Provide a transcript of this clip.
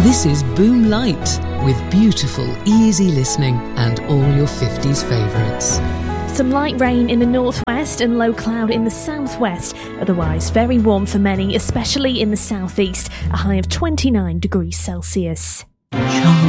This is Boom Light, with beautiful, easy listening and all your 50s favourites. Some light rain in the northwest and low cloud in the southwest. Otherwise, very warm for many, especially in the southeast. A high of 29 degrees Celsius.